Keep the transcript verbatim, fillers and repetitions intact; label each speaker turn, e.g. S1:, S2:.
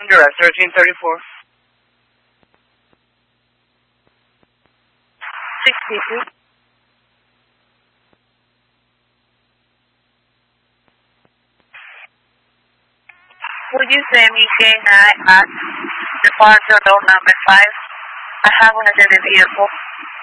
S1: Honduras, thirteen thirty-four.
S2: sixty-two. Would you send me K nine at departure road number five? I have one at the vehicle.